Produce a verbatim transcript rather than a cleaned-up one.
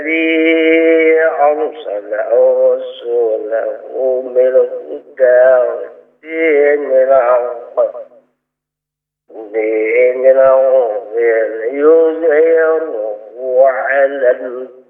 الذي أرسل رسوله بالهدى ودين الحق دين الحق ليظهره على